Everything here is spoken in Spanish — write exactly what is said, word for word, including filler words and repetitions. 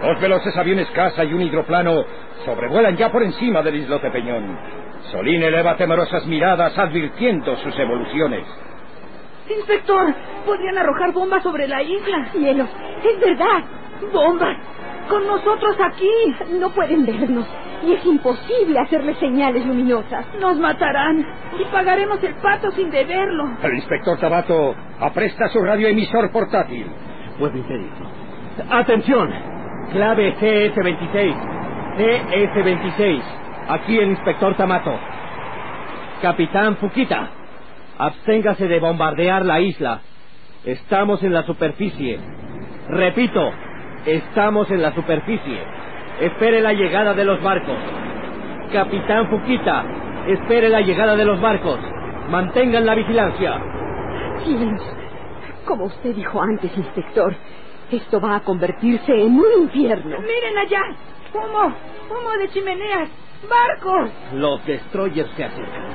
Dos veloces aviones caza y un hidroplano sobrevuelan ya por encima del islote Peñón. Solín eleva temerosas miradas advirtiendo sus evoluciones. Inspector, podrían arrojar bombas sobre la isla. Cielos, es verdad. ¡Bombas! ¡Con nosotros aquí! No pueden vernos y es imposible hacerles señales luminosas. Nos matarán y pagaremos el pato sin deberlo. El inspector Tabato apresta su radioemisor portátil. Puedo impedirlo. ¡Atención! Clave C S veintiséis. C S veintiséis. Aquí el inspector Tamato. Capitán Fukita, absténgase de bombardear la isla. Estamos en la superficie. Repito, estamos en la superficie. Espere la llegada de los barcos. Capitán Fukita, espere la llegada de los barcos. Mantengan la vigilancia. Cielos, como usted dijo antes, inspector, esto va a convertirse en un infierno. ¡Miren allá! ¡Humo! ¡Humo de chimeneas! ¡Barcos! Los destroyers se acercan.